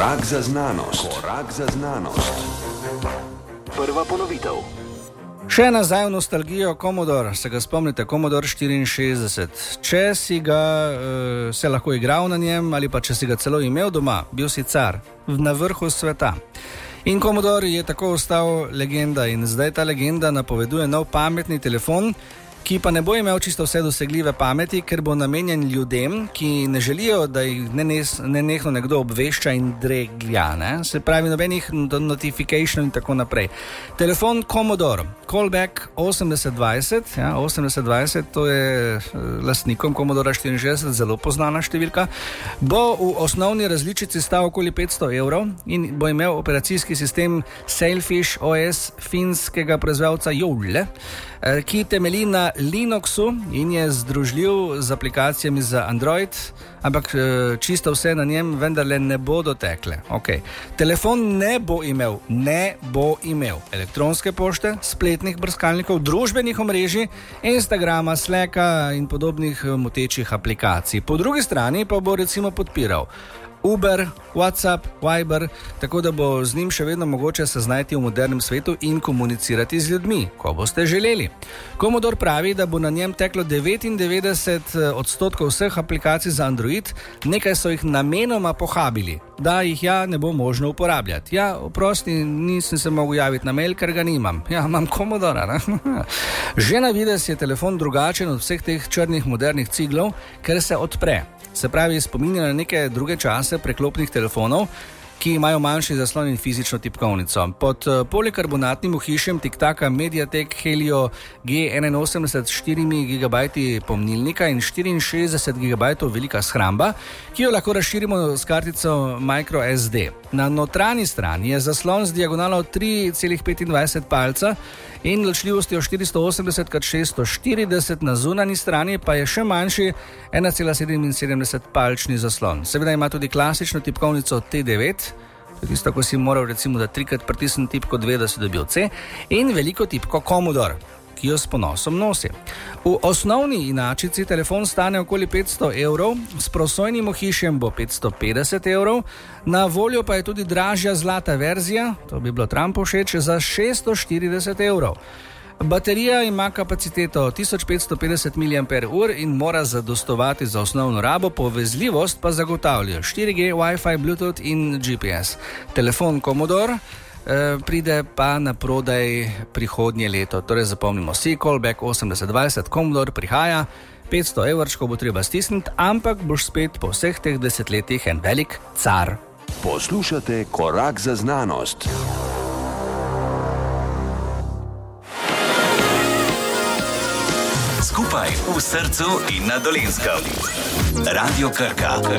Korak za znanost. Korak za znanost. Prva ponovitev. Še nazaj v nostalgijo Commodore, se ga spomnite, Commodore 64. Če si ga se lahko igral na njem ali pa če si ga celo imel doma, bil si car na vrhu sveta. In Commodore je tako ostal legenda in zdaj ta legenda napoveduje nov pametni telefon, ki pa ne bo imel čisto vse dosegljive pameti, ker bo namenjen ljudem, ki ne želijo, da jih nenehno nekdo obvešča in dreglja, ne? Se pravi nobenih notification in tako naprej. Telefon Commodore, callback 8020, ja, 8020, to je lastnikom Commodore 64, zelo poznana številka, bo v osnovni različici stal okoli 500 € in bo imel operacijski sistem Sailfish OS finskega proizvajalca Joule, ki temelji na Linuxu in je združljiv z aplikacijami za Android, ampak čisto vse na njem vendarle ne bodo tekle. Okay. Telefon ne bo imel elektronske pošte, spletnih brskalnikov, družbenih omrežij, Instagrama, Slacka in podobnih motečih aplikacij. Po drugi strani pa bo recimo podpiral Uber, WhatsApp, Viber, tako da bo z njim še vedno mogoče se znajti v modernem svetu in komunicirati z ljudmi, ko boste želeli. Commodore pravi, da bo na njem teklo 99% vseh aplikacij za Android, nekaj so jih namenoma pohabili, da jih ne bo možno uporabljati. Ja, oprosti, nisem se mogel javiti na mail, ker ga nimam. Ja, imam Commodore, ne? Že na videz je telefon drugačen od vseh teh črnih modernih ciglov, ker se odpre. Se pravi, spominja na neke druge čase preklopnih telefonov, ki imajo manjši zaslon in fizično tipkovnico. Pod polikarbonatnim ohišjem tiktaka Mediatek Helio G81 s 4 GB pomnilnika in 64 GB velika shramba, ki jo lahko razširimo s kartico microSD. Na notranji strani je zaslon z diagonalo 3,25 palca in ločljivostjo 480x640, na zunanji strani pa je še manjši 1,77 palčni zaslon. Seveda ima tudi klasično tipkovnico T9, tisto, ko si moral recimo da 3-krat pritisniti tipko 2, da si dobil C, in veliko tipko Commodore, ki jo s ponosom nosi. V osnovni inačici telefon stane okoli 500 €, s prosojnim ohišjem bo 550 €, na voljo pa je tudi dražja zlata verzija, to bi bilo Trumpu všeč, za 640 €. Baterija ima kapaciteto 1550 mAh in mora zadostovati za osnovno rabo, povezljivost pa zagotavljajo 4G, Wi-Fi, Bluetooth in GPS. Telefon Commodore pride pa na prodaj prihodnje leto, torej zapomnimo si, callback 8020, Commodore prihaja, 500 € bo treba stisniti, ampak boš spet po vseh teh desetletjih en velik car. Poslušate Korak za znanost. Skupaj v srcu in na Dolenjskem. Radio Krka.